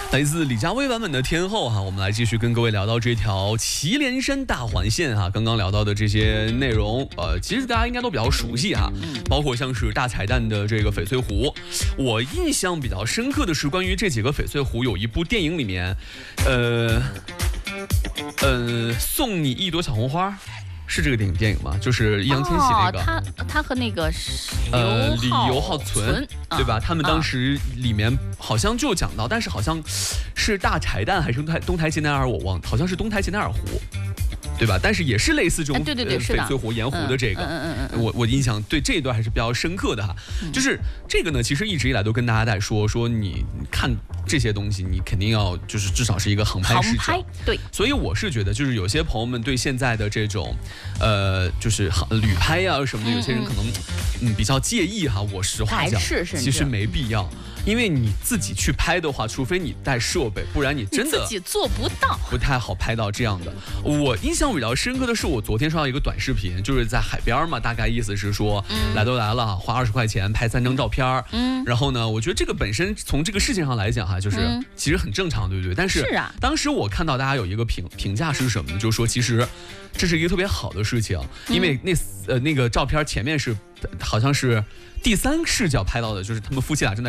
来自李佳薇版本的天后哈，我们来继续跟各位聊到这条祁连山大环线哈。刚刚聊到的这些内容，其实大家应该都比较熟悉哈，包括像是大彩蛋的这个翡翠湖。我印象比较深刻的是关于这几个翡翠湖，有一部电影里面，送你一朵小红花。是这个电影吗？就是易烊千玺那个， 他和那个李尤浩存，对吧？他们当时里面好像就讲到，但是好像是大柴旦还是东台杰奈尔，我忘了，好像是东台杰奈尔湖。对吧？但是也是类似这种翡翠湖、盐湖的这个，我印象对这一段还是比较深刻的哈。就是这个呢，其实一直以来都跟大家在说你看这些东西，你肯定要就是至少是一个航拍视角。 对。 所以我是觉得，就是有些朋友们对现在的这种，就是旅拍呀什么的，有些人可能比较介意哈。我实话讲，其实没必要。因为你自己去拍的话，除非你带设备，不然你真的自己做不到， 不太好拍到这样的。我印象比较深刻的是，我昨天刷到一个短视频，就是在海边嘛，大概意思是说，来都来了，花20块钱拍3张照片，然后呢，我觉得这个本身从这个事情上来讲哈，就是其实很正常，对不对？但是当时我看到大家有一个评价是什么呢？就是说其实这是一个特别好的事情，因为那个照片前面是好像是第3视角拍到的，就是他们夫妻俩正在